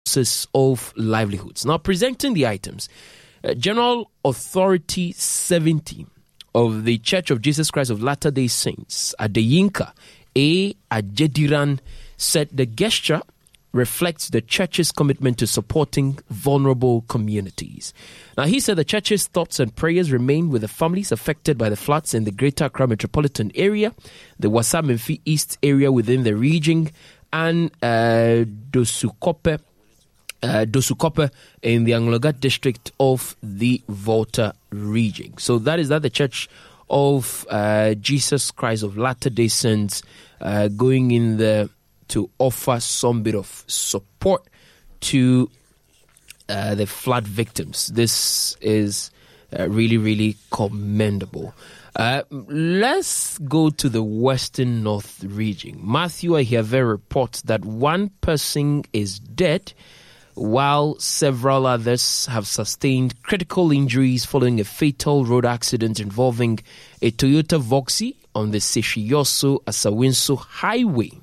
sources of livelihoods. Now, presenting the items, General Authority 70 of the Church of Jesus Christ of Latter-day Saints, Adeyinka A. Ajediran, said the gesture reflects the church's commitment to supporting vulnerable communities. Now, he said the church's thoughts and prayers remain with the families affected by the floods in the Greater Accra metropolitan area, the Wassa-Memfi East area within the region, and Dosukope in the Anglogat district of the Volta region. So that is the Church of Jesus Christ of Latter-day Saints going in there to offer some bit of support to the flood victims. This is really, really commendable. Let's go to the Western North region. Matthew Ahiave reports that one person is dead while several others have sustained critical injuries following a fatal road accident involving a Toyota Voxy on the Seshiyoso-Asawinso Highway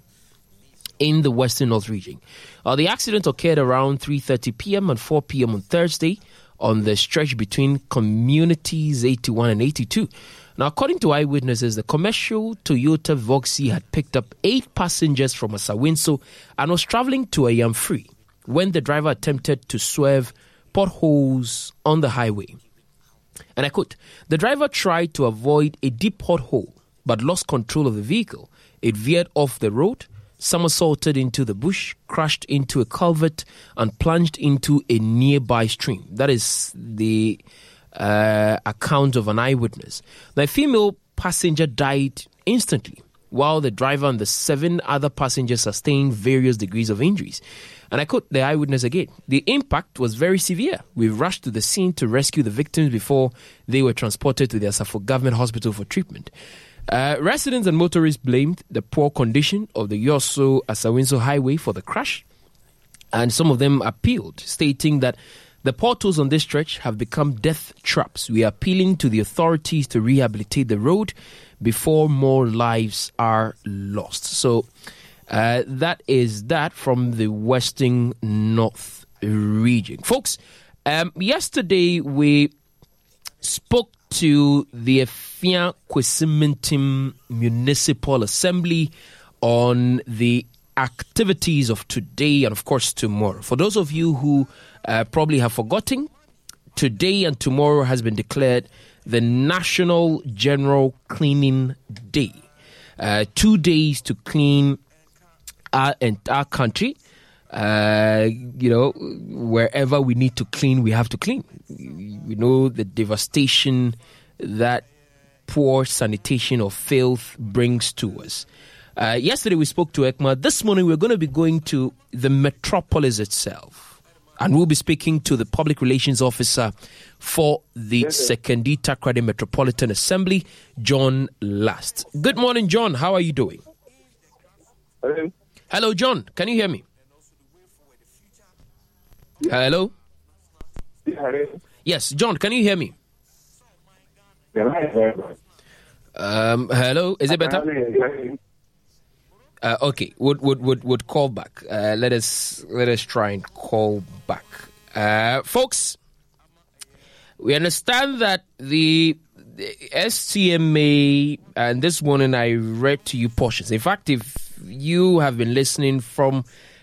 in the Western North region. The accident occurred around 3:30 p.m. and 4 p.m. on Thursday on the stretch between communities 81 and 82. Now, according to eyewitnesses, the commercial Toyota Voxy had picked up 8 passengers from Asawinso and was traveling to Ayamfree when the driver attempted to swerve potholes on the highway. And I quote, "The driver tried to avoid a deep pothole but lost control of the vehicle. It veered off the road, somersaulted into the bush, crashed into a culvert, and plunged into a nearby stream." That is the account of an eyewitness. The female passenger died instantly, while the driver and the 7 other passengers sustained various degrees of injuries. And I quote the eyewitness again, "The impact was very severe. We rushed to the scene to rescue the victims before they were transported to the Asafo Government Hospital for treatment." Residents and motorists blamed the poor condition of the Yoso-Asawinso Highway for the crash, and some of them appealed, stating that the potholes on this stretch have become death traps. We are appealing to the authorities to rehabilitate the road before more lives are lost. So that is that from the Western North region. Folks, yesterday we spoke to the Efia Kwesimentim Municipal Assembly on the activities of today and, of course, tomorrow. For those of you who probably have forgotten, today and tomorrow has been declared the National General Cleaning Day. 2 days to clean our entire country. Wherever we need to clean, we have to clean. We know the devastation that poor sanitation or filth brings to us. Yesterday we spoke to ECMA. This morning we're going to be going to the metropolis itself. And we'll be speaking to the public relations officer for the Sekondi Takoradi Metropolitan Assembly, John Last. Good morning, John. How are you doing? Hello. Hello, John. Can you hear me? Hello? Yes, John, can you hear me? Hello, is it better? Okay, would call back. Let us try and call back. Folks, we understand that the STMA, and this morning I read to you portions. In fact, if you have been listening from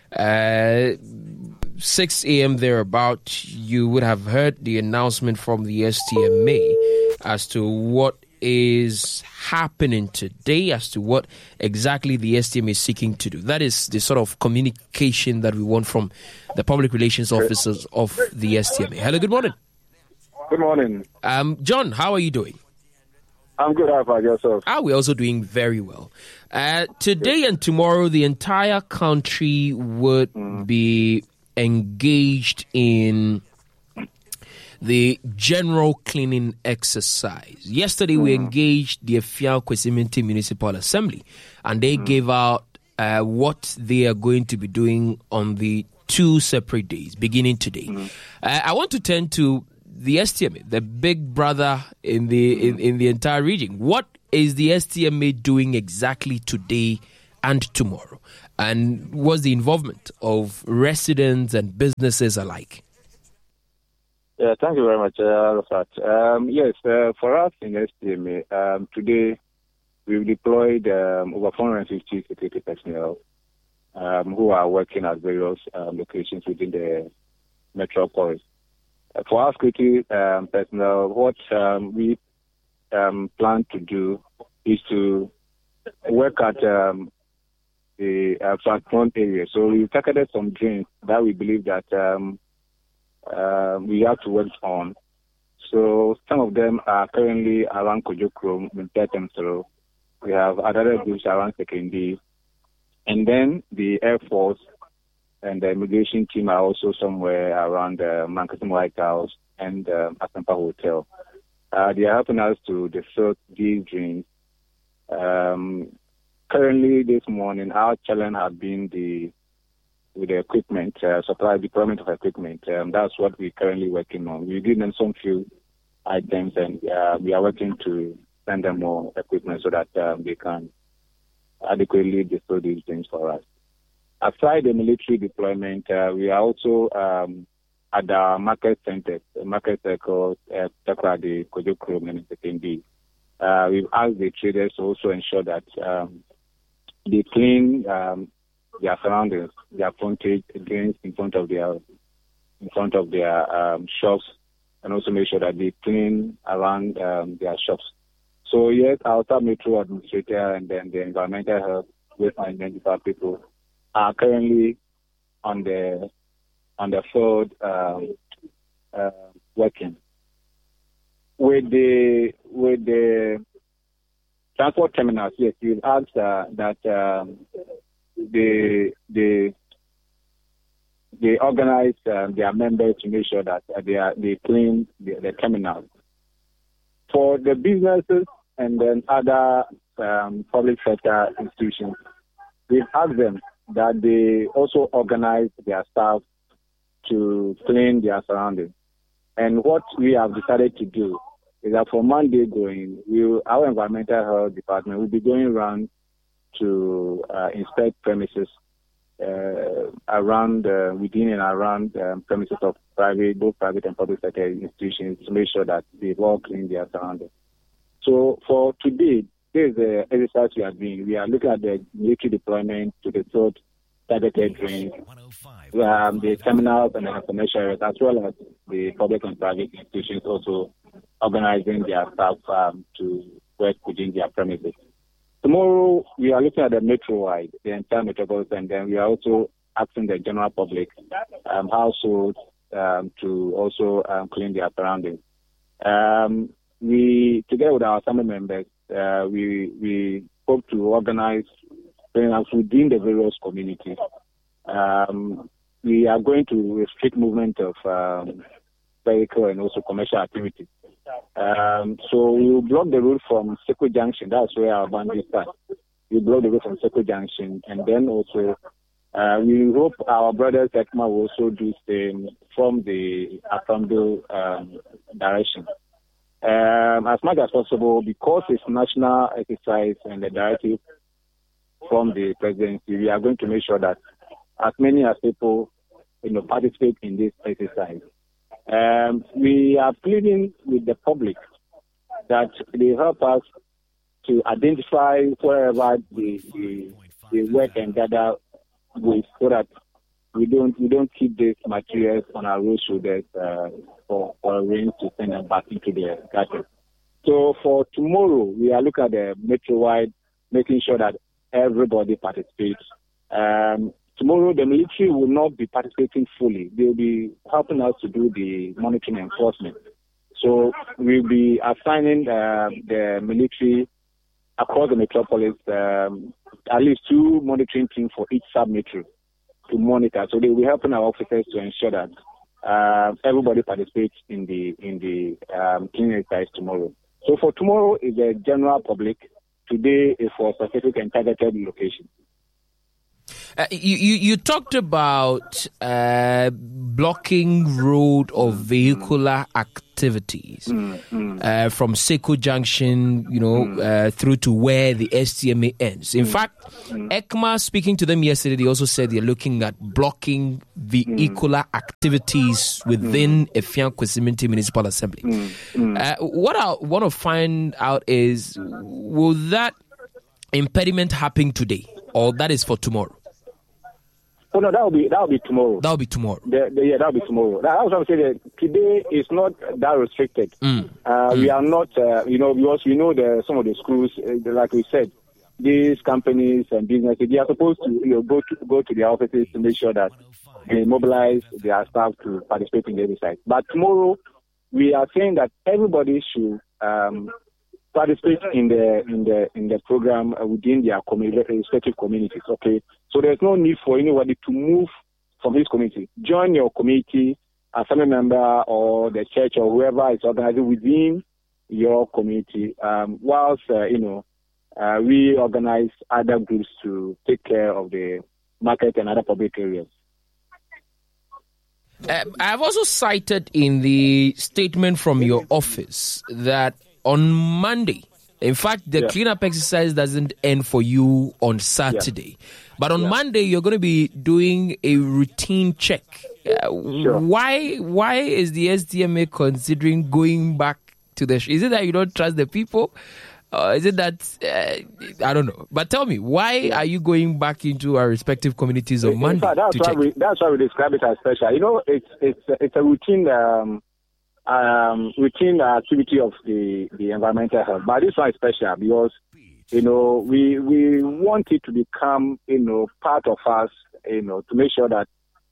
6 a.m. thereabout, you would have heard the announcement from the STMA as to what is happening today, as to what exactly the STMA is seeking to do. That is the sort of communication that we want from the public relations officers of the STMA. Hello, good morning. Good morning. John, how are you doing? I'm good. How about yourself? We're also doing very well. Today and tomorrow, the entire country would be engaged in the general cleaning exercise. Yesterday, we engaged the Efia Kwesimentim Municipal Assembly, and they gave out what they are going to be doing on the 2 separate days, beginning today. I want to turn to the STMA, the big brother in the entire region. What is the STMA doing exactly today and tomorrow? And what's the involvement of residents and businesses alike? Yeah, thank you very much, Arafat. Yes, for us in STMA, today we've deployed over 450 security personnel who are working at various locations within the metropolis. For our security personnel, what we plan to do is to work at the front area. So we targeted some drains that we believe that we have to work on. So some of them are currently around Kojokrom, Mintetemsoro. We have other groups around Sekendi. And then the Air Force and the immigration team are also somewhere around Mankasim White House and Asampa Hotel. They are helping us to deflate these drains. Currently, this morning, our challenge has been with the equipment, supply deployment of equipment. That's what we're currently working on. We give them some few items, and we are working to send them more equipment so that they can adequately dispose these things for us. Aside the military deployment, we are also at our market centers, market circles, Takradi, Kojokrom, and Sekendi. We've asked the traders to also ensure that they clean their surroundings, their frontage against in front of their shops, and also make sure that they clean around their shops. So yes, our sub-metro administrator and then the environmental health waste management people are currently on the field working with the transport terminals. Yes, we've asked that they organize their members to make sure that they clean the terminals. For the businesses and then other public sector institutions, we've asked them that they also organize their staff to clean their surroundings. And what we have decided to do is that for Monday going, our environmental health department will be going around to inspect premises around within and around premises of both private and public sector institutions to make sure that they've all cleaned their surroundings. So for today, this is the exercise we are doing. We are looking at the military deployment to the third targeted drains, the terminals and the commercial areas, as well as the public and private institutions also organizing their staff to work within their premises. Tomorrow, we are looking at the metro-wide, the entire metropolis, and then we are also asking the general public, households, to also clean their surroundings. We, together with our family members, we hope to organize cleanups within the various communities. We are going to restrict movement of vehicle and also commercial activities. So we will block the road from Seko Junction. That's where our bandits start. We block the road from Seko Junction, and then also we hope our brothers ECMA will also do the same from the Akamdo direction. As much as possible, because it's national exercise and the directive from the presidency, we are going to make sure that as many as people participate in this exercise. We are pleading with the public that they help us to identify wherever they work and gather with, so that we don't keep these materials on our road shoulders for rain to send them back into the gutter. So for tomorrow, we are looking at the metro-wide, making sure that everybody participates. Tomorrow, the military will not be participating fully. They will be helping us to do the monitoring and enforcement. So we'll be assigning the military across the metropolis at least 2 monitoring teams for each sub-metro to monitor. So they will be helping our officers to ensure that everybody participates in the cleaning exercise tomorrow. So for tomorrow is the general public. Today is for specific and targeted locations. You talked about blocking road of vehicular activities from Seco Junction, through to where the STMA ends. In fact, ECMA, speaking to them yesterday, they also said they're looking at blocking vehicular activities within Effiang Kwesi Municipal Assembly. What I want to find out is, will that impediment happen today, or that is for tomorrow? Oh no, that'll be tomorrow. That'll be tomorrow. That'll be tomorrow. That's what I'm saying. That today is not that restricted. We are not, because we know some of the schools, like we said, these companies and businesses, they are supposed to go to their offices to make sure that they mobilize their staff to participate in the exercise. But tomorrow, we are saying that everybody should participate in the program within their respective communities. Okay, so there's no need for anybody to move from this community. Join your community, a family member or the church or whoever is organizing within your community. Whilst we organize other groups to take care of the market and other public areas. I've also cited in the statement from your office that on Monday, in fact, the cleanup exercise doesn't end for you on Saturday. But on Monday, you're going to be doing a routine check. Why is the STMA considering going back to the... Is it that you don't trust the people? Is it that... I don't know. But tell me, why are you going back into our respective communities on Monday? That's why we describe it as special. It's a routine... routine activity of the environmental health. But this one is special because, we want it to become, part of us, to make sure that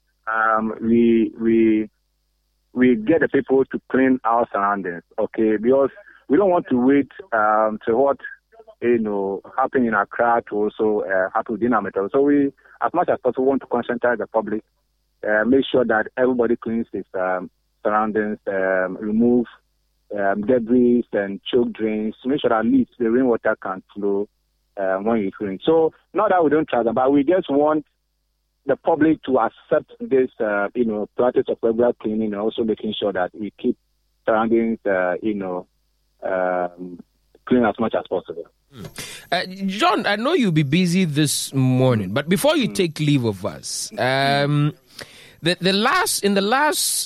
we get the people to clean our surroundings, okay? Because we don't want to wait to what, happen in Accra to also happen within our metro. So we, as much as possible, want to concentrate the public, make sure that everybody cleans its surroundings, remove debris and choke drains to make sure that at least the rainwater can flow when you're cleaning. So not that we don't trust them, but we just want the public to accept this, practice of regular cleaning and also making sure that we keep surroundings, clean as much as possible. John, I know you'll be busy this morning, but before you take leave of us, in the last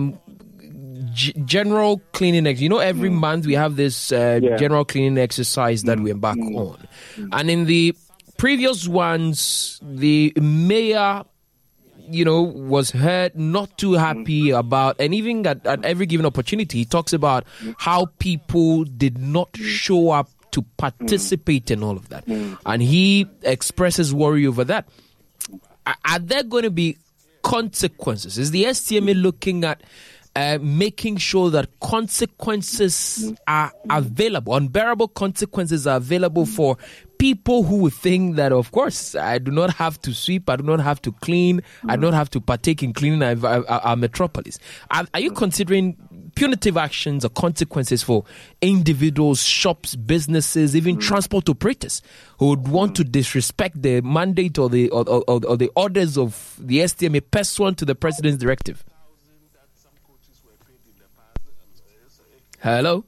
general cleaning every month we have this general cleaning exercise that we embark on, and in the previous ones the mayor was heard not too happy about, and even at every given opportunity he talks about how people did not show up to participate in all of that, and he expresses worry over that. Are there going to be consequences? Is the STMA looking at making sure that consequences are available, unbearable consequences are available for people who would think that, of course, I do not have to sweep, I do not have to clean, I do not have to partake in cleaning our metropolis? Are you considering punitive actions or consequences for individuals, shops, businesses, even transport operators who would want to disrespect the mandate or the orders of the STMA pursuant to the president's directive? Hello?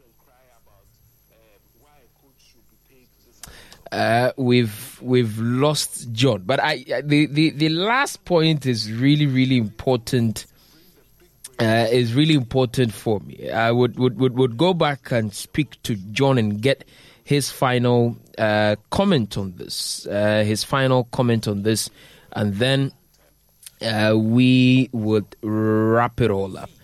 We've lost John, but the last point is really important. Is really important for me. I would go back and speak to John and get his final comment on this. And then we would wrap it all up.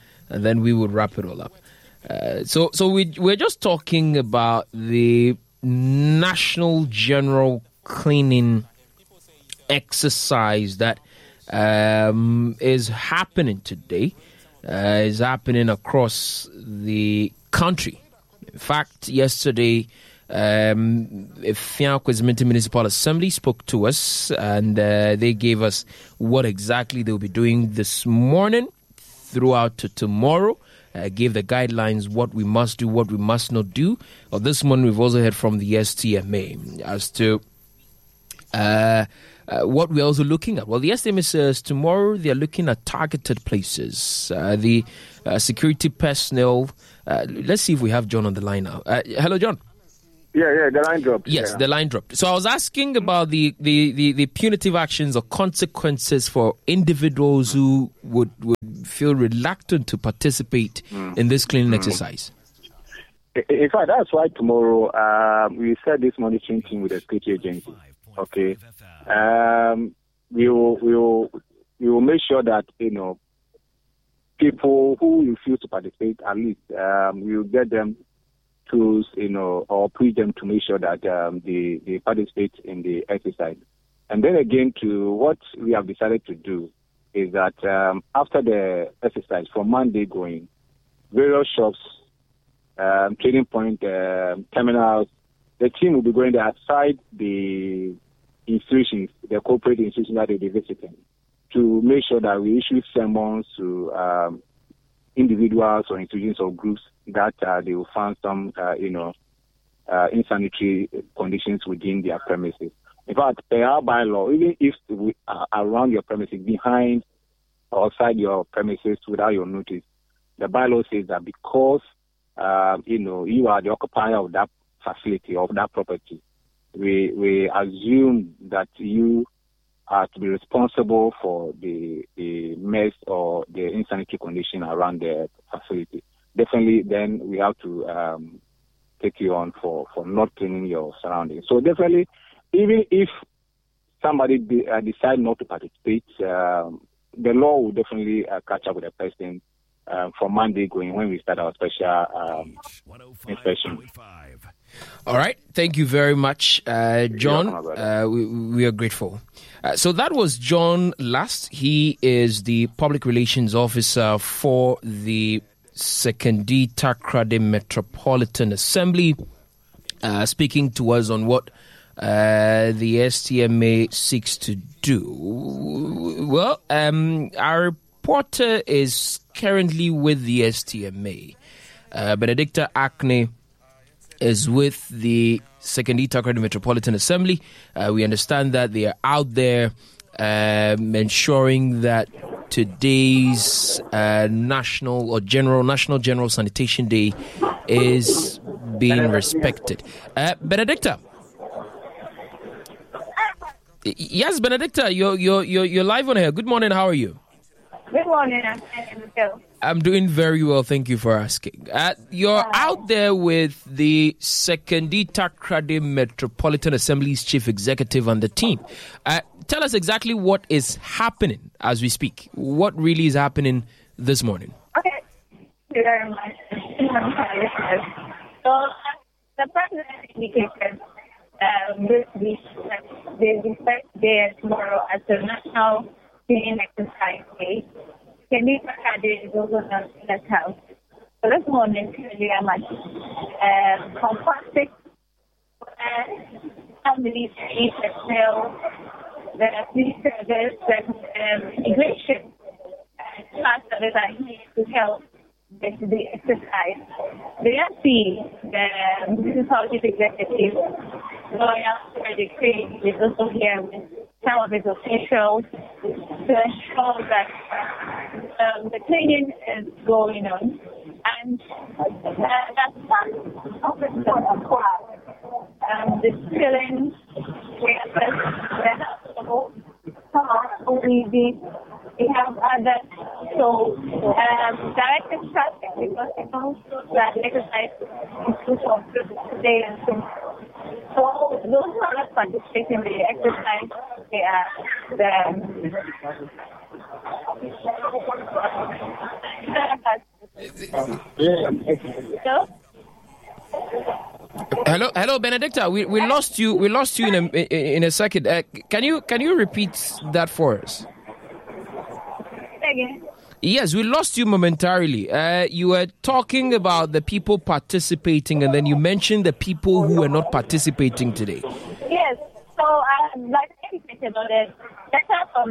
So we're just talking about the National General Cleaning exercise that is happening today, is happening across the country. In fact, yesterday, Effiang Kwesi Municipal Assembly spoke to us, and they gave us what exactly they'll be doing this morning throughout to tomorrow. Gave the guidelines, what we must do, what we must not do. This morning, we've also heard from the STMA as to what we're also looking at. Well, the STMA says tomorrow they are looking at targeted places. The security personnel. Let's see if we have John on the line now. Hello, John. Yeah, the line dropped. Yes, the line dropped. So I was asking about the punitive actions or consequences for individuals who would feel reluctant to participate in this cleaning exercise. In fact, that's why tomorrow we set this monitoring team with the security agency. Okay, we will make sure that people who refuse to participate, at least we will get them tools, or push them to make sure that they participate in the exercise. And then again, to what we have decided to do is that after the exercise, from Monday going, various shops, trading point, terminals, the team will be going there outside the institutions, the corporate institutions that they'll be visiting, to make sure that we issue sermons to individuals or institutions or groups that they will find some, insanitary conditions within their premises. In fact, per our bylaw, even if we are around your premises, behind or outside your premises without your notice, the bylaw says that because, you are the occupier of that facility, of that property, we assume that you are to be responsible for the mess or the insanitary condition around the facility. Definitely, then we have to take you on for not cleaning your surroundings. So definitely, even if somebody decide not to participate, the law will definitely catch up with the person from Monday going when we start our special inspection. All right. Thank you very much, John. We are grateful. So that was John Last. He is the Public Relations Officer for the Sekondi Takoradi Metropolitan Assembly, speaking to us on what the STMA seeks to do. Well, our reporter is currently with the STMA. Benedicta Akne is with the Sekondi Takoradi Metropolitan Assembly. We understand that they are out there ensuring that today's National General Sanitation Day is being respected. Benedicta. Yes, Benedicta, you're live on here. Good morning. How are you? Good morning. I'm doing very well. Thank you for asking. You're out there with the Sekondi Takoradi Metropolitan Assembly's Chief Executive and the team. Tell us exactly what is happening as we speak. What really is happening this morning? Okay. Thank you very much. So, the president indicated this week that they will start there tomorrow as the National Cleaning Exercise Day. Sekondi Takoradi is also known as the house. So this morning, clearly I'm at Compastic family personnel, the police service, and immigration class service are here to help with the exercise. The MC, the Municipal Chief Executive, Lawyer Frederick Craig, is also here with some of his officials to ensure that the cleaning is going on. And that some officers are quiet. The chilling, some are only we have others. So, directed traffic, because it knows that exercise is good for today and tomorrow. So, those who are not participating in the exercise, they are Hello, Benedicta. We lost you. We lost you in a second. Can you repeat that for us? Again. Yes, we lost you momentarily. You were talking about the people participating, and then you mentioned the people who were not participating today. Yes. So, like I said about it, that's from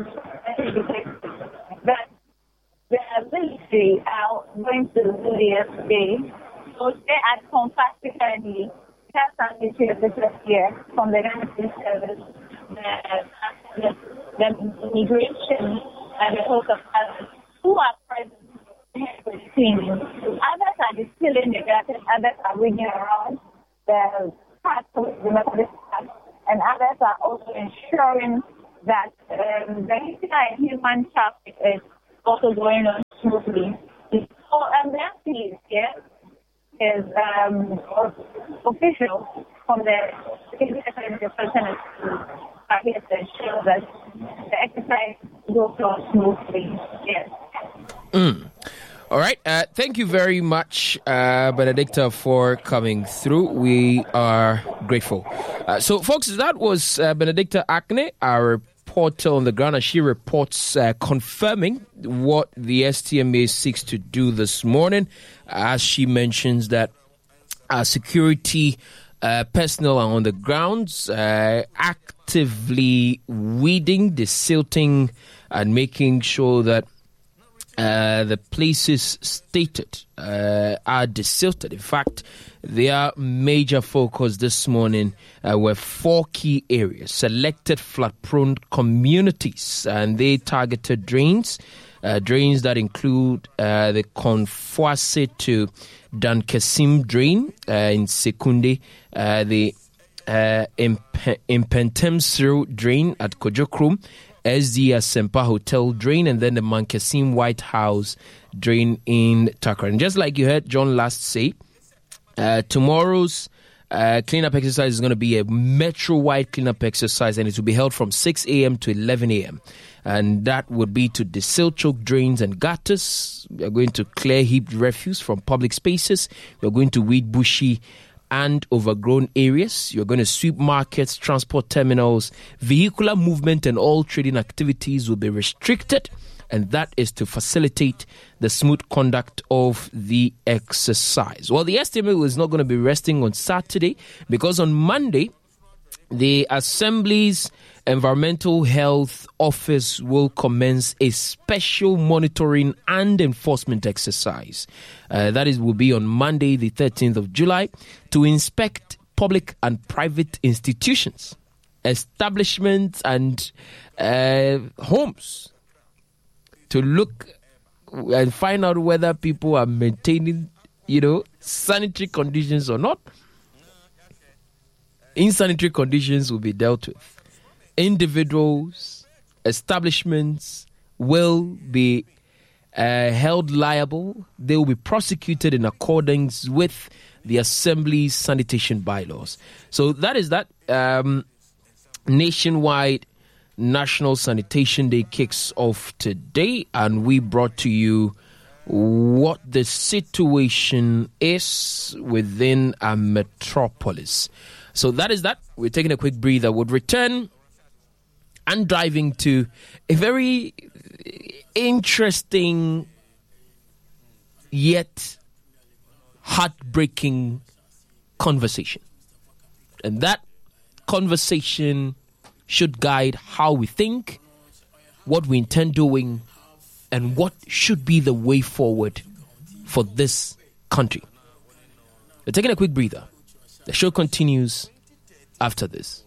that the military are going to do the day. So they are compactly have some issues this year from the Ghana Police Service the immigration and the host of others who are present with the team. Others are distilling the gases, others are ringing around the parts of the Methodist Church, and others are also ensuring that the human traffic is also going on smoothly. So, the MPs here is official from the president are here to ensure that the exercise goes on smoothly. Yes. All right. Thank you very much, Benedicta, for coming through. We are grateful. So, folks, that was Benedicta Akne, our reporter on the ground, as she reports confirming what the STMA seeks to do this morning, as she mentions that security personnel are on the grounds, actively weeding, desilting, and making sure that the places stated are desilted. In fact, their major focus this morning were 4 key areas, selected flood-prone communities, and they targeted drains that include the Konfuase to Dankesim drain in Sekunde, the Impentemsro drain at Kojokrum, SD Asempa Hotel drain, and then the Mankesim White House drain in Takra. And just like you heard John last say, tomorrow's cleanup exercise is going to be a metro-wide cleanup exercise, and it will be held from 6 a.m. to 11 a.m. And that would be to desilt choke drains and gutters. We are going to clear heaped refuse from public spaces. We are going to weed bushy and overgrown areas. You're going to sweep markets, transport terminals, vehicular movement, and all trading activities will be restricted. And that is to facilitate the smooth conduct of the exercise. Well, the STMA is not going to be resting on Saturday, because on Monday, the Assembly's Environmental Health Office will commence a special monitoring and enforcement exercise. Will be on Monday, the 13th of July, to inspect public and private institutions, establishments, and homes, to look and find out whether people are maintaining, sanitary conditions or not. Insanitary conditions will be dealt with. Individuals, establishments will be held liable. They will be prosecuted in accordance with the Assembly's sanitation bylaws. So that is that. Nationwide National Sanitation Day kicks off today, and we brought to you what the situation is within a metropolis. So that is that. We're taking a quick breather. We'll return and diving to a very interesting yet heartbreaking conversation. And that conversation should guide how we think, what we intend doing, and what should be the way forward for this country. We're taking a quick breather. The show continues after this.